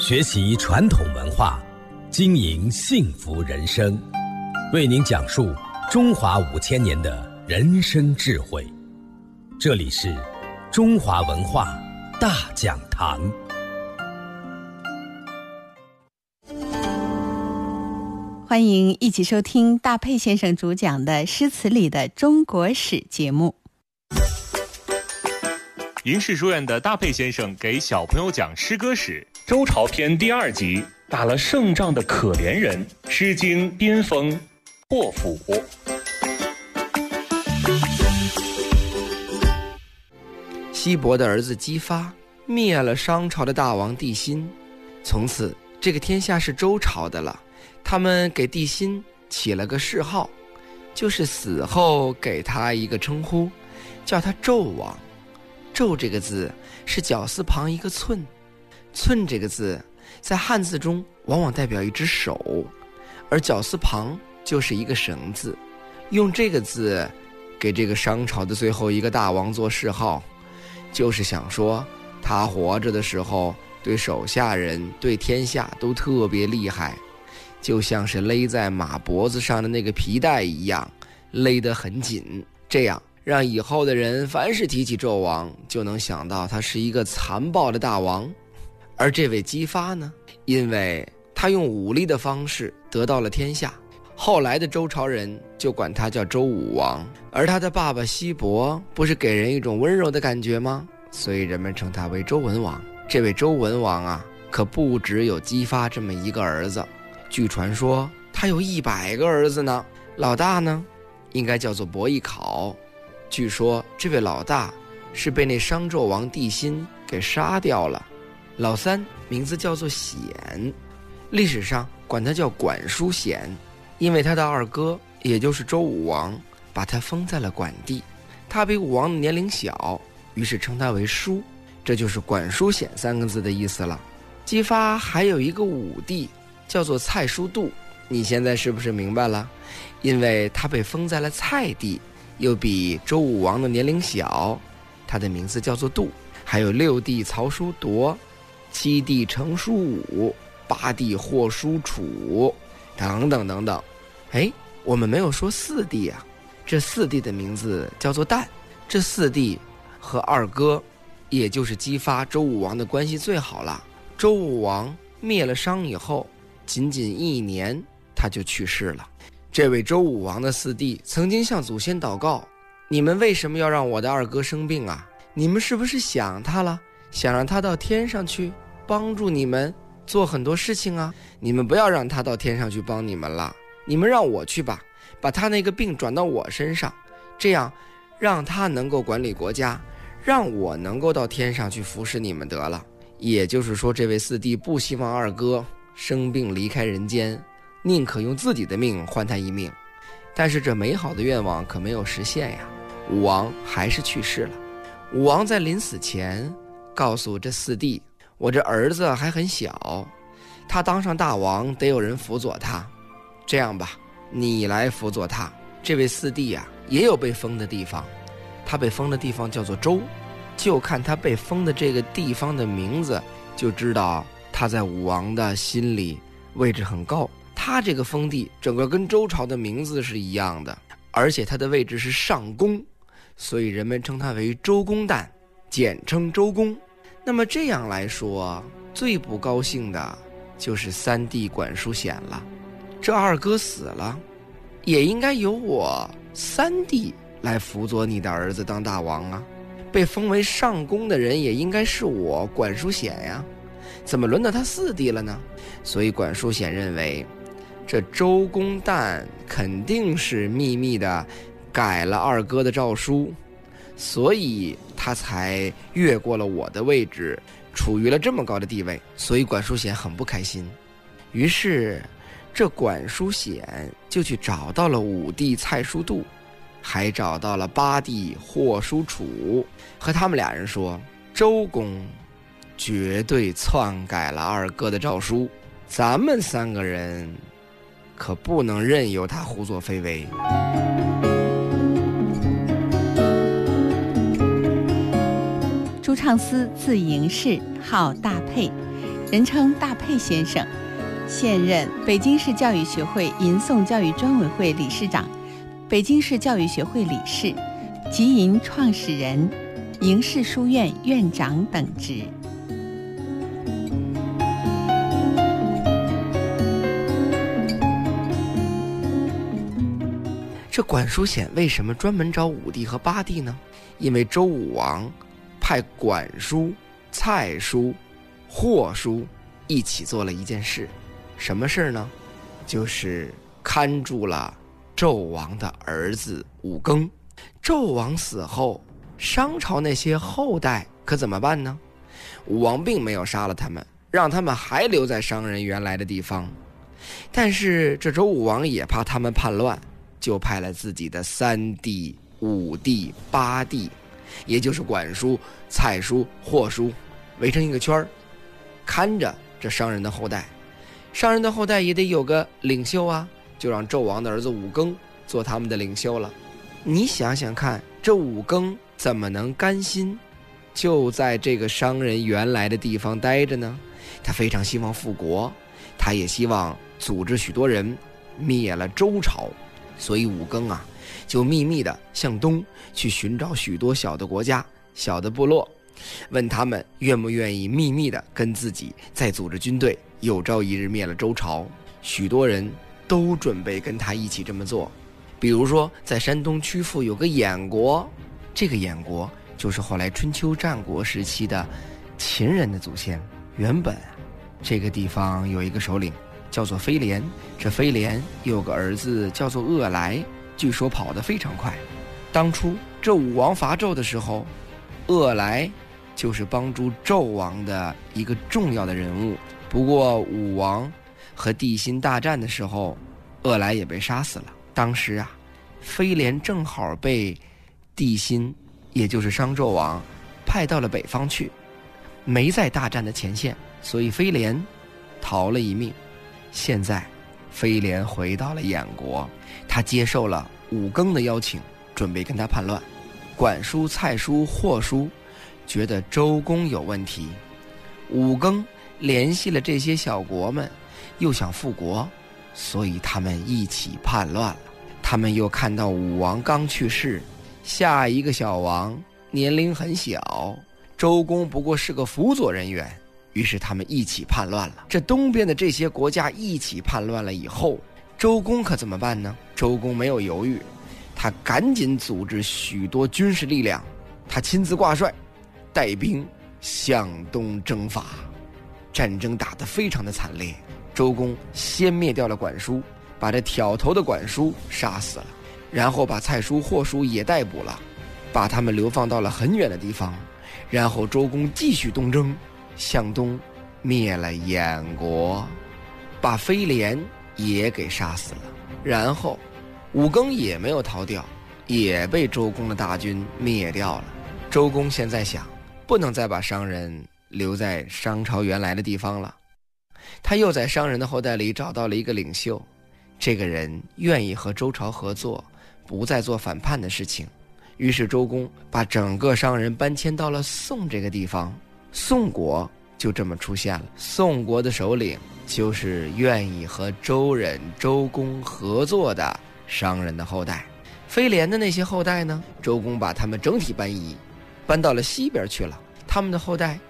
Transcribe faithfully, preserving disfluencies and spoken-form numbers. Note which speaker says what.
Speaker 1: 学习传统文化，经营幸福人生，为您讲述中华五千年的人生智慧。这里是中华文化大讲堂。
Speaker 2: 欢迎一起收听大佩先生主讲的诗词里的中国史节目。
Speaker 3: 银氏书院的大佩先生给小朋友讲诗歌史，周朝篇第二集，打了胜仗的可怜人，诗经边锋霍府。
Speaker 4: 西伯的儿子姬发灭了商朝的大王帝辛，从此这个天下是周朝的了。他们给帝辛起了个谥号，就是死后给他一个称呼，叫他纣王。纣这个字是绞丝旁一个寸，寸这个字在汉字中往往代表一只手，而绞丝旁就是一个绳字。用这个字给这个商朝的最后一个大王做谥号，就是想说他活着的时候对手下人对天下都特别厉害，就像是勒在马脖子上的那个皮带一样，勒得很紧，这样让以后的人凡是提起纣王，就能想到他是一个残暴的大王。而这位姬发呢，因为他用武力的方式得到了天下，后来的周朝人就管他叫周武王。而他的爸爸西伯不是给人一种温柔的感觉吗？所以人们称他为周文王。这位周文王啊，可不只有姬发这么一个儿子，据传说他有一百个儿子呢。老大呢，应该叫做伯邑考。据说这位老大是被那商纣王帝辛给杀掉了。老三名字叫做显，历史上管他叫管叔显，因为他的二哥也就是周武王把他封在了管地，他比武王的年龄小，于是称他为叔，这就是管叔显三个字的意思了。姬发还有一个武弟叫做蔡叔度，你现在是不是明白了？因为他被封在了蔡地，又比周武王的年龄小，他的名字叫做度。还有六弟曹叔铎，七弟程叔武，八弟霍叔楚，等等等等。哎，我们没有说四弟啊，这四弟的名字叫做旦。这四弟和二哥，也就是姬发周武王的关系最好了。周武王灭了商以后，仅仅一年他就去世了。这位周武王的四弟曾经向祖先祷告，你们为什么要让我的二哥生病啊？你们是不是想他了，想让他到天上去帮助你们做很多事情啊？你们不要让他到天上去帮你们了，你们让我去吧，把他那个病转到我身上，这样让他能够管理国家，让我能够到天上去服侍你们得了。也就是说，这位四弟不希望二哥生病离开人间，宁可用自己的命换他一命。但是这美好的愿望可没有实现呀，武王还是去世了。武王在临死前告诉这四弟，我这儿子还很小，他当上大王得有人辅佐他，这样吧，你来辅佐他。这位四弟啊，也有被封的地方，他被封的地方叫做周，就看他被封的这个地方的名字，就知道他在武王的心里位置很高。他这个封地整个跟周朝的名字是一样的，而且他的位置是上宫，所以人们称他为周公旦，简称周公。那么这样来说，最不高兴的就是三弟管叔显了。这二哥死了，也应该由我三弟来辅佐你的儿子当大王啊。被封为上宫的人也应该是我管叔显呀，怎么轮到他四弟了呢？所以管叔显认为，这周公旦肯定是秘密的改了二哥的诏书，所以他才越过了我的位置，处于了这么高的地位。所以管叔显很不开心，于是这管叔显就去找到了五弟蔡叔度，还找到了八弟霍叔楚，和他们俩人说，周公绝对篡改了二哥的诏书，咱们三个人可不能任由他胡作非为。
Speaker 2: 朱畅思字嬴氏，号大佩， 人称大佩先生，现任北京市教育学会吟诵教育专委会理事长、北京市教育学会理事、集吟创始人、迎士书院院长等职。
Speaker 4: 这管叔显为什么专门找武帝和八帝呢？因为周武王派管叔、蔡叔、霍叔一起做了一件事，什么事呢？就是看住了纣王的儿子武庚。纣王死后，商朝那些后代可怎么办呢？武王并没有杀了他们，让他们还留在商人原来的地方。但是这周武王也怕他们叛乱，就派了自己的三弟、五弟、八弟，也就是管叔、蔡叔、霍叔，围成一个圈，看着这商人的后代。商人的后代也得有个领袖啊，就让纣王的儿子武庚做他们的领袖了。你想想看，这武庚怎么能甘心就在这个商人原来的地方待着呢？他非常希望复国，他也希望组织许多人灭了周朝。所以武庚啊，就秘密地向东去寻找许多小的国家、小的部落，问他们愿不愿意秘密地跟自己再组织军队，有朝一日灭了周朝。许多人都准备跟他一起这么做。比如说，在山东曲阜有个偃国，这个偃国就是后来春秋战国时期的秦人的祖先。原本这个地方有一个首领叫做飞廉，这飞廉有个儿子叫做鄂来，据说跑得非常快。当初这武王伐纣的时候，鄂来就是帮助纣王的一个重要的人物。不过武王和帝辛大战的时候，鄂来也被杀死了。当时啊，飞廉正好被帝辛，也就是商纣王派到了北方去，没在大战的前线，所以飞廉逃了一命。现在飞廉回到了偃国，他接受了武庚的邀请，准备跟他叛乱。管叔、蔡叔、霍叔觉得周公有问题，武庚联系了这些小国们，又想复国，所以他们一起叛乱了。他们又看到武王刚去世，下一个小王年龄很小，周公不过是个辅佐人员，于是他们一起叛乱了。这东边的这些国家一起叛乱了以后，周公可怎么办呢？周公没有犹豫，他赶紧组织许多军事力量，他亲自挂帅，带兵向东征伐。战争打得非常的惨烈，周公先灭掉了管叔，把这挑头的管叔杀死了，然后把蔡叔、霍叔也逮捕了，把他们流放到了很远的地方。然后周公继续东征，向东灭了偃国，把飞廉也给杀死了。然后武庚也没有逃掉，也被周公的大军灭掉了。周公现在想，不能再把商人留在商朝原来的地方了，他又在商人的后代里找到了一个领袖，这个人愿意和周朝合作，不再做反叛的事情。于是周公把整个商人搬迁到了宋这个地方，宋国就这么出现了。宋国的首领就是愿意和周人、周公合作的商人的后代。飞廉的那些后代呢，周公把他们整体搬移，搬到了西边去了。他们的后代